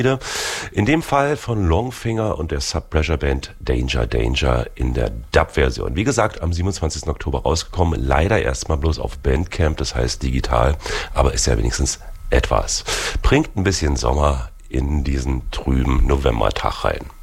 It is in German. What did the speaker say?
In dem Fall von Longfinger und der Subpressure Band Danger Danger in der Dub-Version. Wie gesagt, am 27. Oktober rausgekommen, leider erstmal bloß auf Bandcamp, das heißt digital, aber ist ja wenigstens etwas. Bringt ein bisschen Sommer in diesen trüben Novembertag rein.